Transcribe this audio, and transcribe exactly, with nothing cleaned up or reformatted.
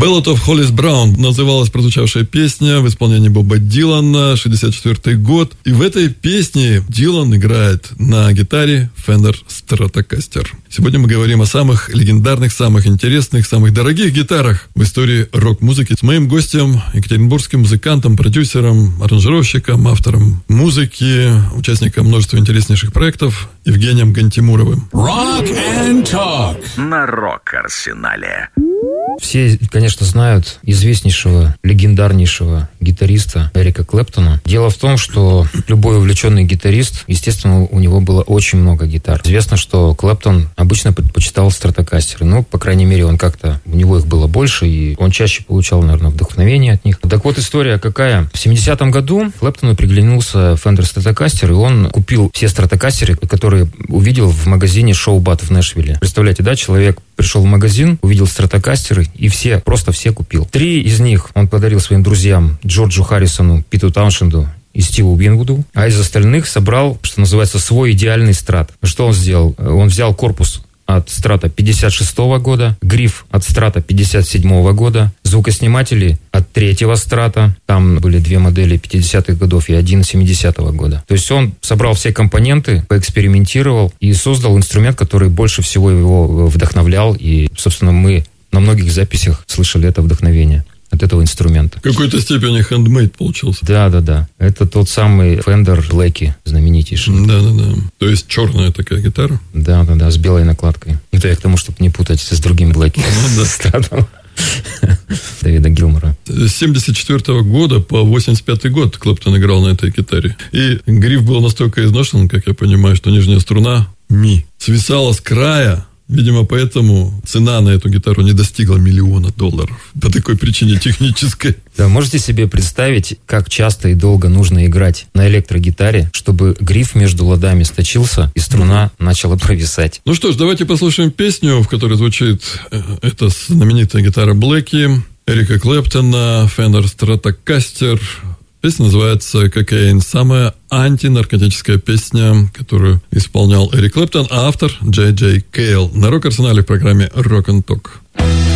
Ballad of Hollis Brown называлась прозвучавшая песня в исполнении Боба Дилана, шестьдесят четвёртый год. И в этой песне Дилан играет на гитаре Fender Stratocaster. Сегодня мы говорим о самых легендарных, самых интересных, самых дорогих гитарах в истории рок-музыки с моим гостем, екатеринбургским музыкантом, продюсером, аранжировщиком, автором музыки, участником множества интереснейших проектов Евгением Гантимуровым. Rock and Talk на Рок-Арсенале. Все, конечно, знают известнейшего, легендарнейшего гитариста Эрика Клэптона. Дело в том, что любой увлеченный гитарист, естественно, у него было очень много гитар. Известно, что Клэптон обычно предпочитал стратокастеры. Ну, по крайней мере, он как-то, у него их было больше, и он чаще получал, наверное, вдохновение от них. Так вот, история какая. В семидесятом году Клэптону приглянулся Fender Stratocaster, и он купил все стратокастеры, которые увидел в магазине Шоу-Бат в Нэшвилле. Представляете, да, человек пришел в магазин, увидел стратокастеры, и все, просто все купил. Три из них он подарил своим друзьям Джорджу Харрисону, Питу Тауншенду и Стиву Уинвуду, а из остальных собрал, что называется, свой идеальный страт. Что он сделал? Он взял корпус от страта пятьдесят шестого года, гриф от страта пятьдесят седьмого года, звукосниматели от третьего страта, там были две модели пятидесятых годов и один семидесятого года. То есть он собрал все компоненты, поэкспериментировал и создал инструмент, который больше всего его вдохновлял, и, собственно, мы на многих записях слышали это вдохновение от этого инструмента. В какой-то степени handmade получился. Да, да, да. Это тот самый Fender Blackie, знаменитейший. Да, да, да. То есть черная такая гитара? Да, да, да, с белой накладкой. Это я к тому, чтобы не путать с другим Blackie. Дэвида Гилмора. С семьдесят четвёртого года по восемьдесят пятый год Клэптон играл на этой гитаре. И гриф был настолько изношен, как я понимаю, что нижняя струна ми свисала с края. Видимо, поэтому цена на эту гитару не достигла миллиона долларов. По такой причине технической. Да, можете себе представить, как часто и долго нужно играть на электрогитаре, чтобы гриф между ладами сточился и струна mm-hmm. начала провисать. Ну что ж, давайте послушаем песню, в которой звучит эта знаменитая гитара Blackie, Эрика Клэптона, Fender Stratocaster. Песня называется «Кокаин». Самая антинаркотическая песня, которую исполнял Эрик Клэптон, а автор Джей Джей Кейл. На Рок-Арсенале в программе Rock and Talk.